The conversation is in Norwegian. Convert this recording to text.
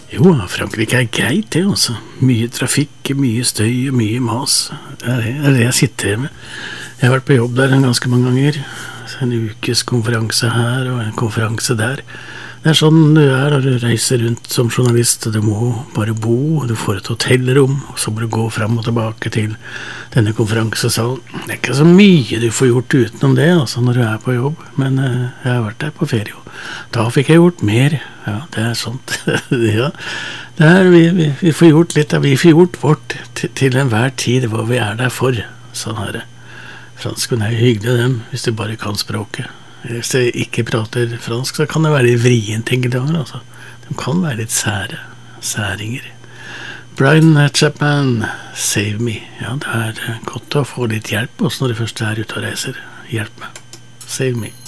Jo, Frankrike greit det altså. Mye trafikk, mye støy og mye mas. Det er det jeg sitter med. Jeg har vært på jobb der ganske mange ganger. En ukes konferanse her og en konferanse der. Det sånn du når du reiser rundt som journalist. Du må bare bo, du får et hotellrom, og så må du gå frem og tilbake til denne konferansesalen. Det ikke så mye du får gjort utenom det, altså, når du på jobb. Men jeg har vært der på ferie, og da fikk jeg gjort mer. Ja, det sånt. Ja, vi får gjort litt, vi får gjort vårt til enhver tid hvor vi der for. Sånn her. Franskmenn jo hyggelig dem, hvis du bare kan språket. Hvis du ikke prater fransk, så kan det være litt vrient enkelte ganger, altså. De kan være litt særinger. Brian Chapman, Save Me. Ja, det godt å få litt hjelp også når du først ute og reiser. Hjelp meg. Save me.